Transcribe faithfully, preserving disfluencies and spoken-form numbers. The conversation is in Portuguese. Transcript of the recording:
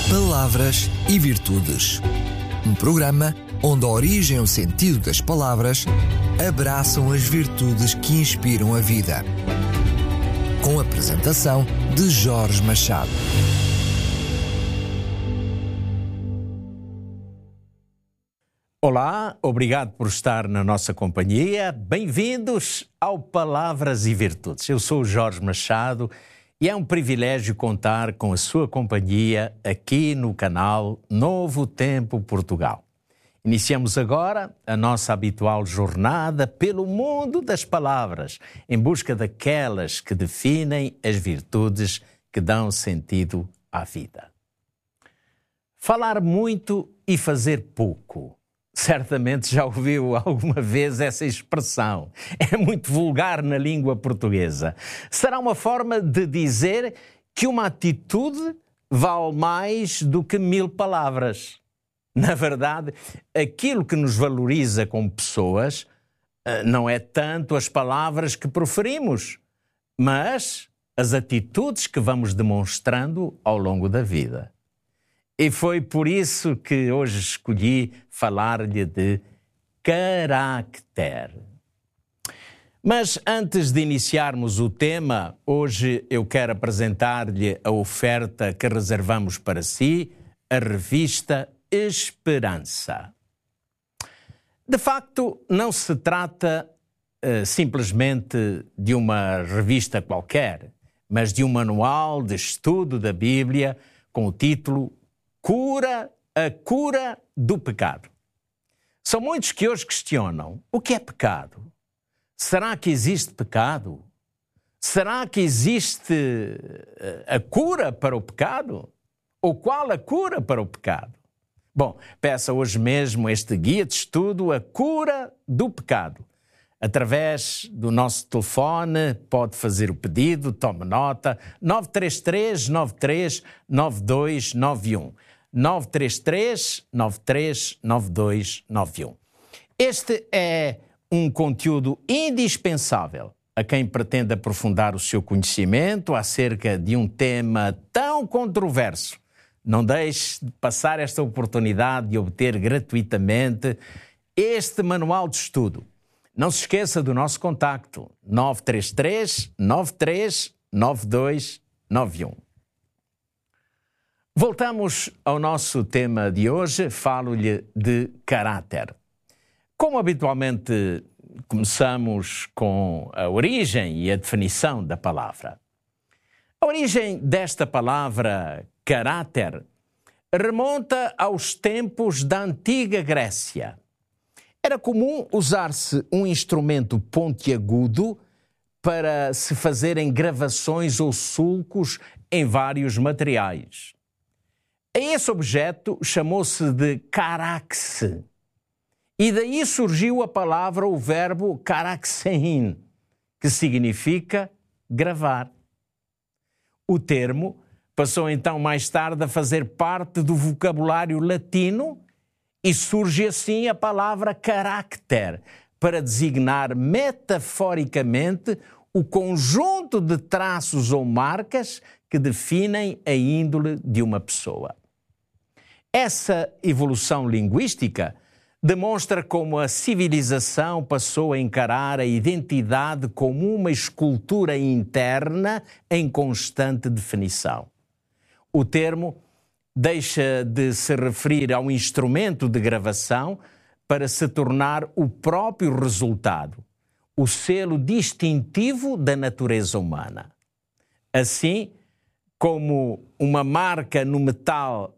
Palavras e Virtudes. Um programa onde a origem e o sentido das palavras abraçam as virtudes que inspiram a vida. Com a apresentação de Jorge Machado. Olá, obrigado por estar na nossa companhia. Bem-vindos ao Palavras e Virtudes. Eu sou o Jorge Machado e é um privilégio contar com a sua companhia aqui no canal Novo Tempo Portugal. Iniciamos agora a nossa habitual jornada pelo mundo das palavras, em busca daquelas que definem as virtudes que dão sentido à vida. Falar muito e fazer pouco. Certamente já ouviu alguma vez essa expressão. É muito vulgar na língua portuguesa. Será uma forma de dizer que uma atitude vale mais do que mil palavras. Na verdade, aquilo que nos valoriza como pessoas não é tanto as palavras que proferimos, mas as atitudes que vamos demonstrando ao longo da vida. E foi por isso que hoje escolhi falar-lhe de caráter. Mas antes de iniciarmos o tema, hoje eu quero apresentar-lhe a oferta que reservamos para si, a revista Esperança. De facto, não se trata uh, simplesmente de uma revista qualquer, mas de um manual de estudo da Bíblia com o título Cura, a cura do pecado. São muitos que hoje questionam: o que é pecado? Será que existe pecado? Será que existe a cura para o pecado? Ou qual a cura para o pecado? Bom, peça hoje mesmo este guia de estudo, A Cura do Pecado. Através do nosso telefone, pode fazer o pedido, tome nota, nove três três, nove três nove dois nove um. nove três três, nove três nove dois nove um. Este é um conteúdo indispensável a quem pretende aprofundar o seu conhecimento acerca de um tema tão controverso. Não deixe de passar esta oportunidade de obter gratuitamente este manual de estudo. Não se esqueça do nosso contacto, nove três três, nove três nove dois nove um. Voltamos ao nosso tema de hoje, falo-lhe de caráter. Como habitualmente começamos com a origem e a definição da palavra. A origem desta palavra, caráter, remonta aos tempos da antiga Grécia. Era comum usar-se um instrumento pontiagudo para se fazerem gravações ou sulcos em vários materiais. A esse objeto chamou-se de caraxe. E daí surgiu a palavra, o verbo caraxein, que significa gravar. O termo passou então mais tarde a fazer parte do vocabulário latino e surge assim a palavra carácter, para designar metaforicamente o conjunto de traços ou marcas que definem a índole de uma pessoa. Essa evolução linguística demonstra como a civilização passou a encarar a identidade como uma escultura interna em constante definição. O termo deixa de se referir a um instrumento de gravação para se tornar o próprio resultado, o selo distintivo da natureza humana. Assim, como uma marca no metal